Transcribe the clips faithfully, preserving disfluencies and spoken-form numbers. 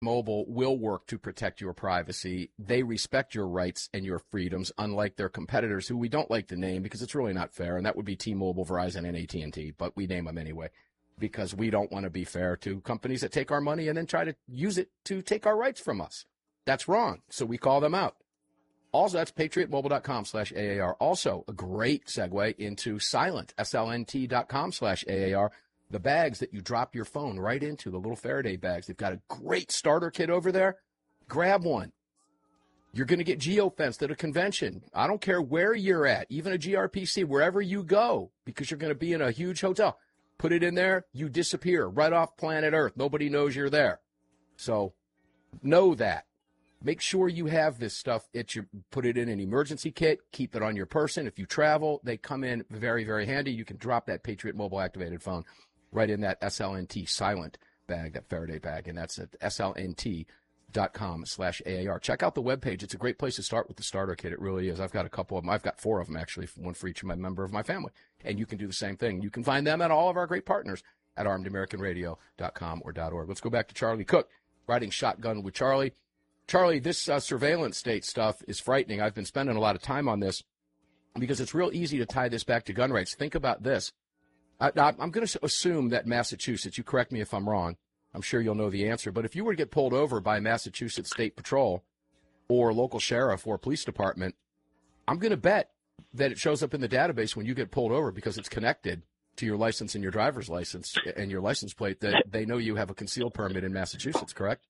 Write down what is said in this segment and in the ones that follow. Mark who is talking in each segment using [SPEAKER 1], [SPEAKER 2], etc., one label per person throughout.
[SPEAKER 1] Mobile will work to protect your privacy. They respect your rights and your freedoms, unlike their competitors, who we don't like to name because it's really not fair, and that would be T-Mobile, Verizon, and A T and T, but we name them anyway because we don't want to be fair to companies that take our money and then try to use it to take our rights from us. That's wrong, so we call them out. Also, that's patriotmobile.com slash AAR. Also, a great segue into Silent, S L N T dot com slash AAR. The bags that you drop your phone right into, the little Faraday bags. They've got a great starter kit over there. Grab one. You're going to get geofenced at a convention. I don't care where you're at, even a G R P C, wherever you go, because you're going to be in a huge hotel. Put it in there, you disappear right off planet Earth. Nobody knows you're there. So know that. Make sure you have this stuff. It's your, put it in an emergency kit. Keep it on your person. If you travel, they come in very, very handy. You can drop that Patriot Mobile activated phone right in that S L N T silent bag, that Faraday bag, and that's at S L N T dot com slash A A R. Check out the webpage. It's a great place to start with the starter kit. It really is. I've got a couple of them. I've got four of them, actually, one for each of my member of my family. And you can do the same thing. You can find them at all of our great partners at armed american radio dot com or .org. Let's go back to Charlie Cook, riding shotgun with Charlie. Charlie, this uh, surveillance state stuff is frightening. I've been spending a lot of time on this because it's real easy to tie this back to gun rights. Think about this. I, I'm going to assume that Massachusetts, you correct me if I'm wrong, I'm sure you'll know the answer, but if you were to get pulled over by Massachusetts State Patrol or local sheriff or police department, I'm going to bet that it shows up in the database when you get pulled over because it's connected to your license and your driver's license and your license plate that they know you have a concealed permit in Massachusetts, correct?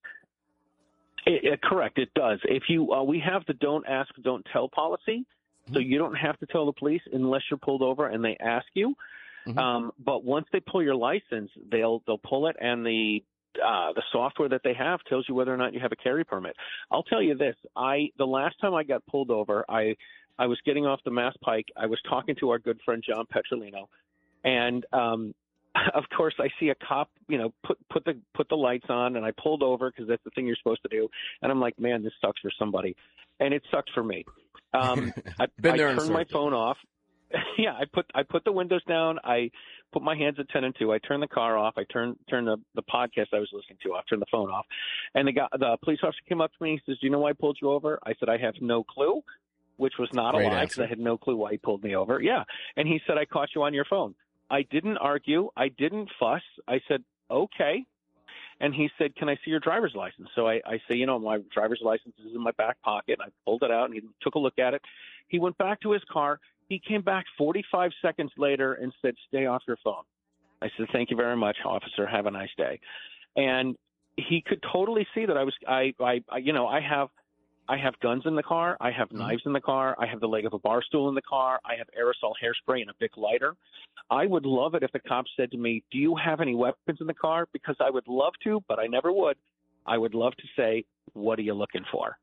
[SPEAKER 2] It, it, correct, it does. If you, uh, we have the don't ask, don't tell policy, so you don't have to tell the police unless you're pulled over and they ask you. Mm-hmm. Um, but once they pull your license, they'll they'll pull it, and the uh, the software that they have tells you whether or not you have a carry permit. I'll tell you this: I the last time I got pulled over, I I was getting off the Mass Pike. I was talking to our good friend John Petrolino, and um, of course I see a cop, you know, put put the put the lights on, and I pulled over because that's the thing you're supposed to do. And I'm like, man, this sucks for somebody, and it sucked for me. Um, I, I turned my phone off. Yeah, I put I put the windows down. I put my hands at ten and two. I turned the car off. I turned turned the, the podcast I was listening to off. Turned the phone off. And the guy, the police officer came up to me. He says, "Do you know why I pulled you over?" I said, "I have no clue," which was not
[SPEAKER 1] Great
[SPEAKER 2] a lie because I had no clue why he pulled me over. Yeah, and he said, "I caught you on your phone." I didn't argue. I didn't fuss. I said, "Okay." And he said, "Can I see your driver's license?" So I, I say, you know, my driver's license is in my back pocket. I pulled it out, and he took a look at it. He went back to his car. He came back forty-five seconds later and said, "Stay off your phone." I said, "Thank you very much, officer. Have a nice day." And he could totally see that I was, I, I, I you know, I have, I have guns in the car. I have knives in the car. I have the leg of a bar stool in the car. I have aerosol hairspray and a Bic lighter. I would love it if the cop said to me, "Do you have any weapons in the car?" Because I would love to, but I never would. I would love to say, "What are you looking for?"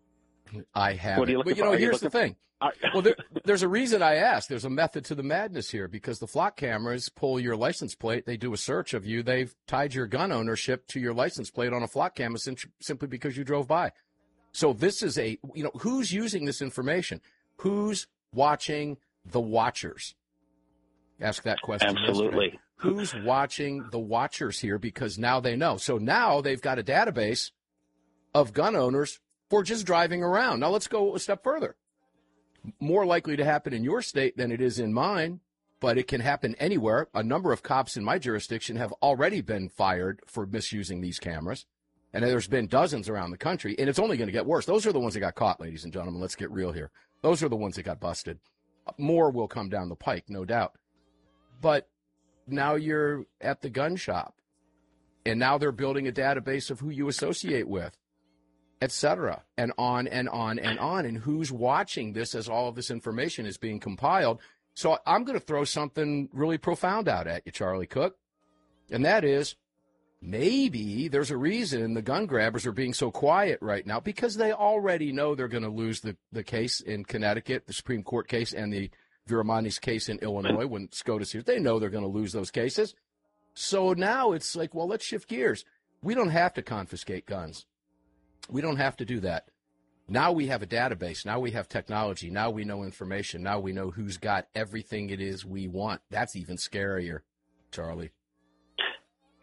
[SPEAKER 1] I have.
[SPEAKER 2] What are you
[SPEAKER 1] But, you know, here's the thing. Well, there, there's a reason I asked. There's a method to the madness here because the flock cameras pull your license plate. They do a search of you. They've tied your gun ownership to your license plate on a flock camera simply because you drove by. So this is a, you know, who's using this information? Who's watching the watchers? Ask that question.
[SPEAKER 2] Absolutely.
[SPEAKER 1] Yesterday. Who's watching the watchers here? Because now they know. So now they've got a database of gun owners for just driving around. Now let's go a step further. More likely to happen in your state than it is in mine, but it can happen anywhere. A number of cops in my jurisdiction have already been fired for misusing these cameras, and there's been dozens around the country, and it's only going to get worse. Those are the ones that got caught, ladies and gentlemen. Let's get real here. Those are the ones that got busted. More will come down the pike, no doubt. But now you're at the gun shop, and now they're building a database of who you associate with, et cetera, and on and on and on, and who's watching this as all of this information is being compiled. So I'm going to throw something really profound out at you, Charlie Cook, and that is maybe there's a reason the gun grabbers are being so quiet right now because they already know they're going to lose the, the case in Connecticut, the Supreme Court case, and the Viramanis case in Illinois when SCOTUS here. They know they're going to lose those cases. So now it's like, well, let's shift gears. We don't have to confiscate guns. We don't have to do that. Now we have a database. Now we have technology. Now we know information. Now we know who's got everything it is we want. That's even scarier, Charlie.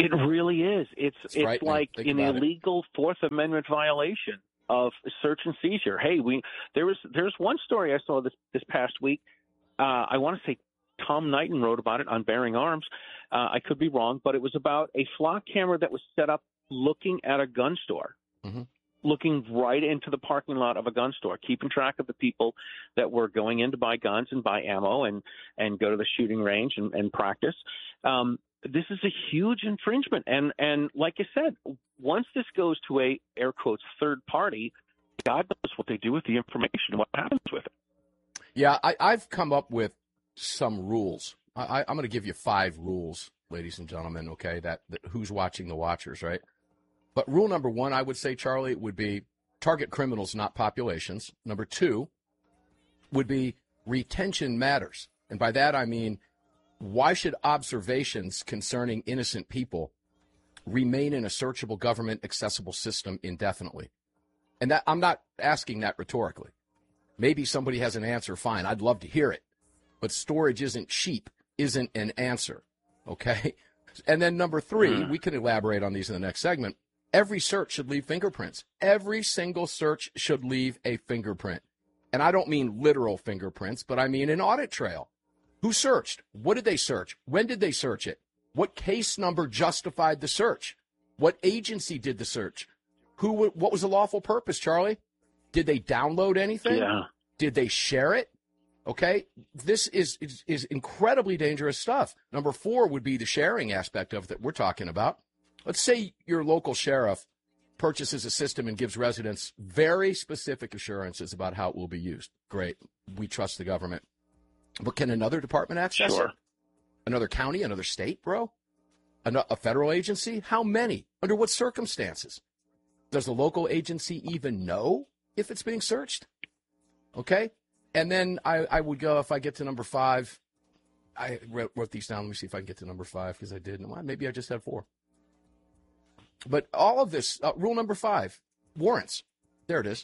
[SPEAKER 2] It really is. It's
[SPEAKER 1] it's,
[SPEAKER 2] it's like an illegal it. Fourth Amendment violation of search and seizure. Hey, we there was there's one story I saw this this past week. Uh, I want to say Tom Knighton wrote about it on Bearing Arms. Uh, I could be wrong, but it was about a flock camera that was set up looking at a gun store, mm-hmm. looking right into the parking lot of a gun store, keeping track of the people that were going in to buy guns and buy ammo and, and go to the shooting range and, and practice. Um, this is a huge infringement. And, and like I said, once this goes to a, air quotes, third party, God knows what they do with the information, what happens with it.
[SPEAKER 1] Yeah, I, I've come up with some rules. I, I'm going to give you five rules, ladies and gentlemen, okay, that, that who's watching the watchers, right? But rule number one, I would say, Charlie, would be target criminals, not populations. Number two would be retention matters. And by that, I mean, why should observations concerning innocent people remain in a searchable government accessible system indefinitely? And that I'm not asking that rhetorically. Maybe somebody has an answer, fine. I'd love to hear it. But storage isn't cheap, isn't an answer, okay? And then number three, mm. we can elaborate on these in the next segment. Every search should leave fingerprints. Every single search should leave a fingerprint. And I don't mean literal fingerprints, but I mean an audit trail. Who searched? What did they search? When did they search it? What case number justified the search? What agency did the search? Who? What was the lawful purpose, Charlie? Did they download anything?
[SPEAKER 2] Yeah.
[SPEAKER 1] Did they share it? Okay, this is, is is incredibly dangerous stuff. Number four would be the sharing aspect of that we're talking about. Let's say your local sheriff purchases a system and gives residents very specific assurances about how it will be used. Great. We trust the government. But can another department access
[SPEAKER 2] sure.
[SPEAKER 1] it? Another county, another state, bro? A, a federal agency? How many? Under what circumstances? Does the local agency even know if it's being searched? Okay? And then I, I would go, if I get to number five, I wrote, wrote these down. Let me see if I can get to number five, because I did. Well, maybe I just had four. But all of this, uh, rule number five, warrants. There it is.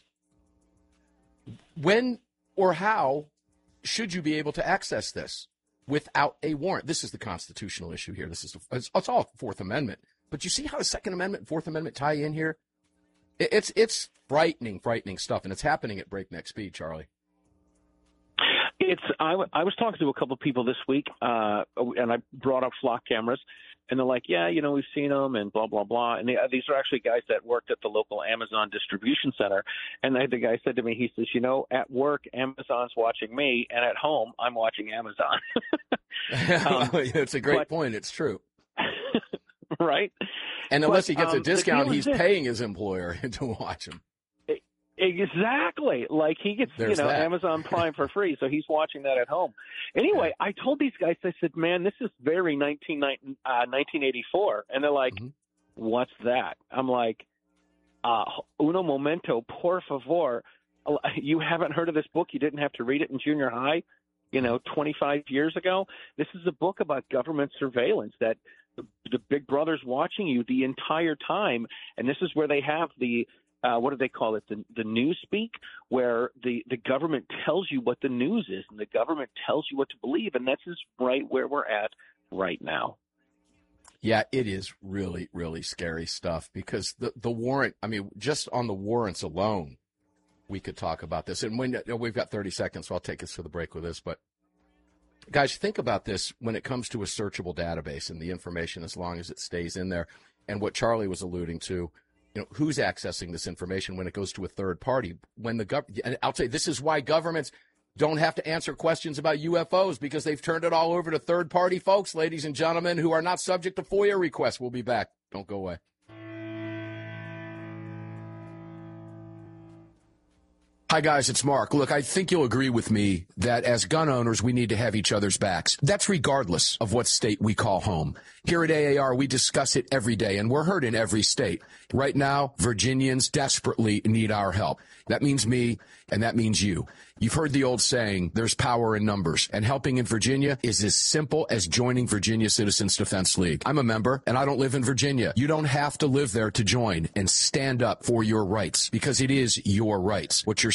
[SPEAKER 1] When or how should you be able to access this without a warrant? This is the constitutional issue here. This is it's, it's all Fourth Amendment. But you see how the Second Amendment and Fourth Amendment tie in here? It, it's it's frightening, frightening stuff, and it's happening at breakneck speed, Charlie.
[SPEAKER 2] It's. I, w- I was talking to a couple of people this week, uh, and I brought up flock cameras, and they're like, "Yeah, you know, we've seen them, and blah blah blah." And they, these are actually guys that worked at the local Amazon distribution center. And they, the guy said to me, he says, "You know, at work, Amazon's watching me, and at home, I'm watching Amazon."
[SPEAKER 1] um, it's a great but, point. It's true,
[SPEAKER 2] right?
[SPEAKER 1] And unless
[SPEAKER 2] but,
[SPEAKER 1] he gets
[SPEAKER 2] um,
[SPEAKER 1] a discount, he's paying his employer to watch him.
[SPEAKER 2] Exactly. Like he gets, There's you know, that. Amazon Prime for free, so he's watching that at home. Anyway, I told these guys, I said, man, this is very nineteen eighty-four. And they're like, mm-hmm. What's that? I'm like, uh, uno momento, por favor. You haven't heard of this book? You didn't have to read it in junior high, you know, twenty-five years ago? This is a book about government surveillance, that the, the big brother's watching you the entire time. And this is where they have the Uh, what do they call it? The, the news speak, where the, the government tells you what the news is, and the government tells you what to believe. And that's just right where we're at right now.
[SPEAKER 1] Yeah, it is really, really scary stuff, because the, the warrant, I mean, just on the warrants alone, we could talk about this. And when you know, we've got thirty seconds, so I'll take us to the break with this. But, guys, think about this when it comes to a searchable database and the information, as long as it stays in there. And what Charlie was alluding to, you know, who's accessing this information when it goes to a third party? When the gov- and I'll tell you, this is why governments don't have to answer questions about U F Os, because they've turned it all over to third party folks, ladies and gentlemen, who are not subject to FOIA requests. We'll be back. Don't go away. Hi, guys, it's Mark. Look, I think you'll agree with me that as gun owners, we need to have each other's backs. That's regardless of what state we call home. Here at A A R, we discuss it every day, and we're heard in every state. Right now, Virginians desperately need our help. That means me, and that means you. You've heard the old saying, there's power in numbers, and helping in Virginia is as simple as joining Virginia Citizens Defense League. I'm a member, and I don't live in Virginia. You don't have to live there to join and stand up for your rights, because it is your rights. What you're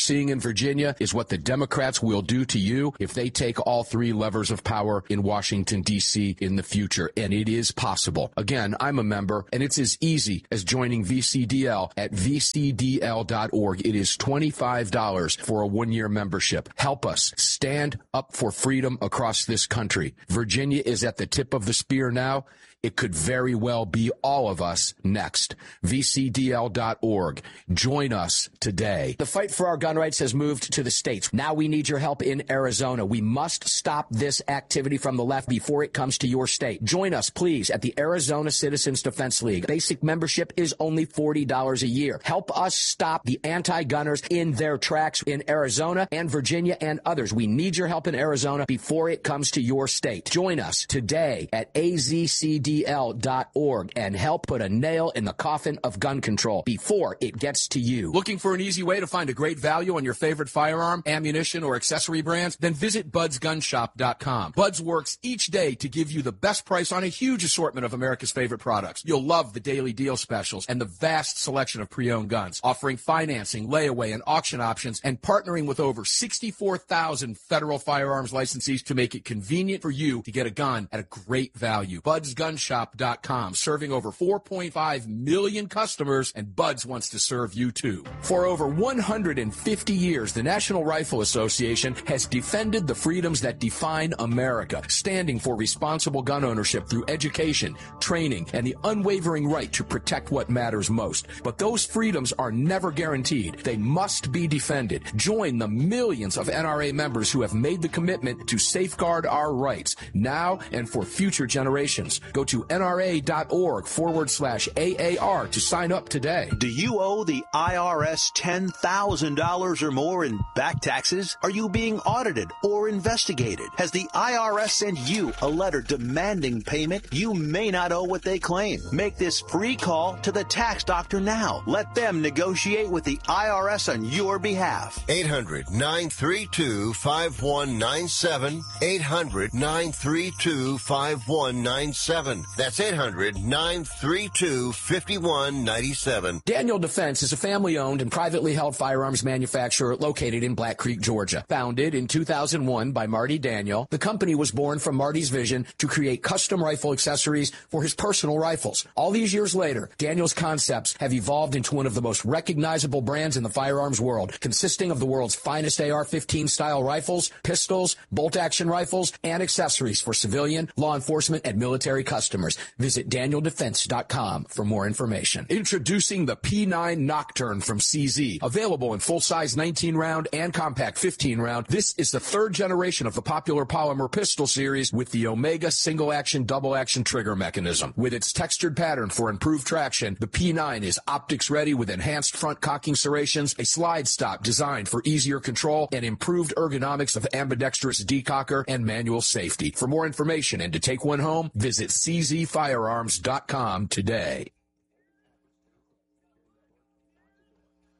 [SPEAKER 1] seeing in Virginia is what the Democrats will do to you if they take all three levers of power in Washington, D C in the future. And it is possible. Again, I'm a member, and it's as easy as joining V C D L at V C D L dot org. It is twenty-five dollars for a one-year membership. Help us stand up for freedom across this country. Virginia is at the tip of the spear now. It could very well be all of us next. V C D L dot org. Join us today. The fight for our gun rights has moved to the states. Now we need your help in Arizona. We must stop this activity from the left before it comes to your state. Join us, please, at the Arizona Citizens Defense League. Basic membership is only forty dollars a year. Help us stop the anti-gunners in their tracks in Arizona and Virginia and others. We need your help in Arizona before it comes to your state. Join us today at A Z C D L dot org and help put a nail in the coffin of gun control before it gets to you.
[SPEAKER 3] Looking for an easy way to find a great value on your favorite firearm, ammunition, or accessory brands? Then visit Buds Gun Shop dot com. Buds works each day to give you the best price on a huge assortment of America's favorite products. You'll love the daily deal specials and the vast selection of pre-owned guns, offering financing, layaway, and auction options, and partnering with over sixty-four thousand federal firearms licensees to make it convenient for you to get a gun at a great value. Buds Gun Shop dot com, serving over four point five million customers, and Buds wants to serve you too.
[SPEAKER 1] For over one hundred fifty years, the National Rifle Association has defended the freedoms that define America, standing for responsible gun ownership through education, training, and the unwavering right to protect what matters most. But those freedoms are never guaranteed. They must be defended. Join the millions of N R A members who have made the commitment to safeguard our rights now and for future generations. Go to N R A dot org forward slash A A R to sign up today.
[SPEAKER 4] Do you owe the I R S ten thousand dollars or more in back taxes? Are you being audited or investigated? Has the I R S sent you a letter demanding payment? You may not owe what they claim. Make this free call to the tax doctor now. Let them negotiate with the I R S on your behalf.
[SPEAKER 5] eight hundred nine three two five one nine seven. eight hundred nine three two five one nine seven. That's eight hundred nine three two five one nine seven.
[SPEAKER 1] Daniel Defense is a family-owned and privately held firearms manufacturer located in Black Creek, Georgia. Founded in two thousand one by Marty Daniel, the company was born from Marty's vision to create custom rifle accessories for his personal rifles. All these years later, Daniel's concepts have evolved into one of the most recognizable brands in the firearms world, consisting of the world's finest A R fifteen style rifles, pistols, bolt-action rifles, and accessories for civilian, law enforcement, and military customers. Visit Daniel Defense dot com for more information.
[SPEAKER 3] Introducing the P nine Nocturne from C Z. Available in full-size nineteen round and compact fifteen round, this is the third generation of the popular polymer pistol series with the Omega single-action, double-action trigger mechanism. With its textured pattern for improved traction, the P nine is optics-ready with enhanced front cocking serrations, a slide stop designed for easier control, and improved ergonomics of ambidextrous decocker and manual safety. For more information and to take one home, visit C Z firearms dot com today.